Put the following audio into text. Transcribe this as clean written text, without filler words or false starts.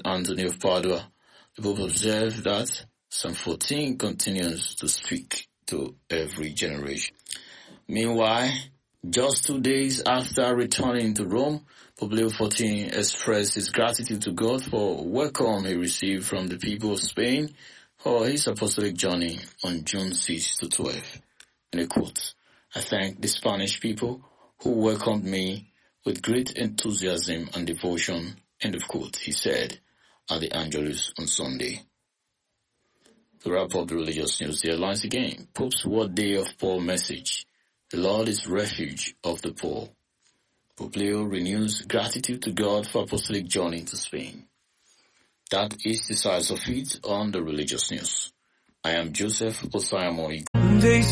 Anthony of Padua, the Pope observed that Psalm 14 continues to speak to every generation. Meanwhile, just 2 days after returning to Rome, Pope Leo XIV expressed his gratitude to God for welcome he received from the people of Spain for his apostolic journey on June 6 to 12. In a quote, "I thank the Spanish people who welcomed me with great enthusiasm and devotion," end of quote, he said at the Angelus on Sunday. To wrap up the religious news, the headlines again. Pope's World Day of Poor message. The Lord is refuge of the poor. Pope Leo renews gratitude to God for apostolic journey to Spain. That is the size of it on the religious news. I am Joseph Osayamo.